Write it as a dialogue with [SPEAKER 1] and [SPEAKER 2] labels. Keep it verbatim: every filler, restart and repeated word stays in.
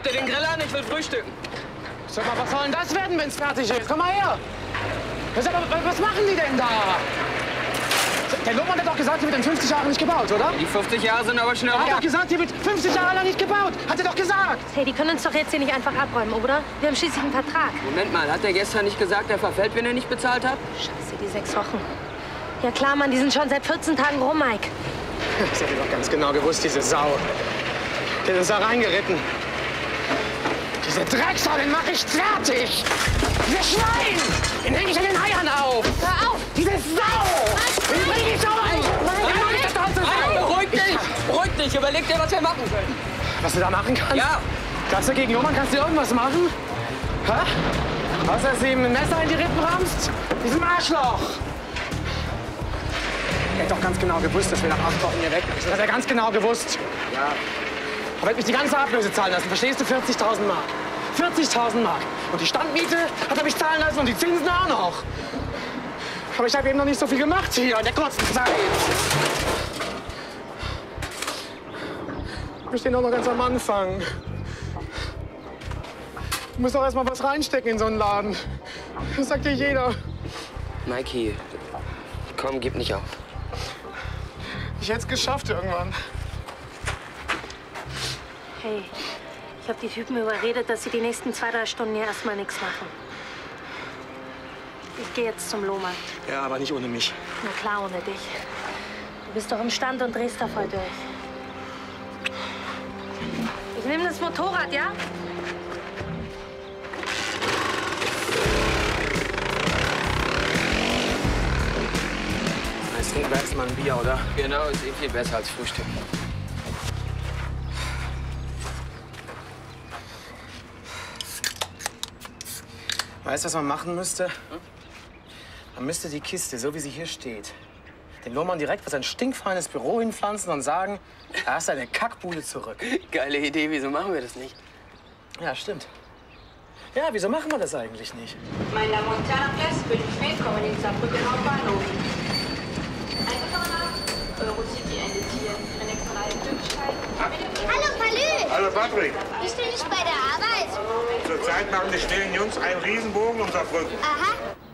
[SPEAKER 1] Habt ihr den Grill an? Ich will frühstücken.
[SPEAKER 2] Sag mal, was soll denn das werden, wenn's fertig ist? Komm mal her. Was, was machen die denn da? Der Lohmann hat doch gesagt, hier wird in fünfzig Jahren nicht gebaut, oder?
[SPEAKER 1] Die fünfzig Jahre sind aber schnell rum.
[SPEAKER 2] Er hat doch gesagt, hier wird fünfzig Jahre lang nicht gebaut. Hat er doch gesagt.
[SPEAKER 3] Hey, die können uns doch jetzt hier nicht einfach abräumen, oder? Wir haben schließlich einen Vertrag.
[SPEAKER 1] Moment mal, hat der gestern nicht gesagt, er verfällt, wenn er nicht bezahlt hat?
[SPEAKER 3] Scheiße, die sechs Wochen. Ja klar, Mann, die sind schon seit vierzehn Tagen rum, Mike.
[SPEAKER 2] Das hätte ich doch ganz genau gewusst, diese Sau. Die ist da reingeritten. Diese Drecksau, den mach ich fertig! Dieses Schwein! Den häng ich an den Eiern auf!
[SPEAKER 3] Hör auf!
[SPEAKER 2] Diese Sau! Den bring ich um!
[SPEAKER 1] Beruhig dich! Beruhig dich! Überleg dir, was wir machen können.
[SPEAKER 2] Was du da machen kannst?
[SPEAKER 1] Ja!
[SPEAKER 2] Kannst du gegen Lohmann, kannst du irgendwas machen? Hä? Außer dass du ihm ein Messer in die Rippen rammst? Diesem Arschloch! Er hat doch ganz genau gewusst, dass wir nach acht Wochen hier weg müssen. Das hat er ganz genau gewusst.
[SPEAKER 1] Ja.
[SPEAKER 2] Aber er hat mich die ganze Ablöse zahlen lassen. Verstehst du? vierzigtausend Mark. vierzigtausend Mark. Und die Standmiete hat er mich zahlen lassen und die Zinsen auch noch. Aber ich habe eben noch nicht so viel gemacht hier in der kurzen Zeit. Wir stehen doch noch ganz am Anfang. Du musst doch erst mal was reinstecken in so einen Laden. Das sagt dir jeder.
[SPEAKER 1] Mikey, komm, gib nicht auf.
[SPEAKER 2] Ich hätte es geschafft irgendwann.
[SPEAKER 3] Hey, ich habe die Typen überredet, dass sie die nächsten zwei, drei Stunden hier erstmal nichts machen. Ich gehe jetzt zum Lohmann.
[SPEAKER 2] Ja, aber nicht ohne mich.
[SPEAKER 3] Na klar, ohne dich. Du bist doch im Stand und drehst da voll durch. Ich nehme das Motorrad, ja?
[SPEAKER 2] Jetzt trinken wir erst mal ein Bier, oder?
[SPEAKER 1] Genau, ist eh viel besser als Frühstück.
[SPEAKER 2] Weißt du, was man machen müsste? Man müsste die Kiste, so wie sie hier steht, den Lohmann direkt vor sein stinkfeines Büro hinpflanzen und sagen, da hast du eine Kackbude zurück.
[SPEAKER 1] Geile Idee, wieso machen wir das nicht?
[SPEAKER 2] Ja, stimmt. Ja, wieso machen wir das eigentlich nicht?
[SPEAKER 4] Meine Damen und Herren, willkommen in Saarbrücken Hauptbahnhof. Eingefahren Eurocity endet hier. Der nächste Reihe Glücksteig.
[SPEAKER 5] Hallo, Palü!
[SPEAKER 6] Hallo Patrick.
[SPEAKER 5] Bist du nicht bei der Arbeit?
[SPEAKER 6] Zurzeit machen die schnellen Jungs einen Riesenbogen um Saarbrücken.
[SPEAKER 5] Aha.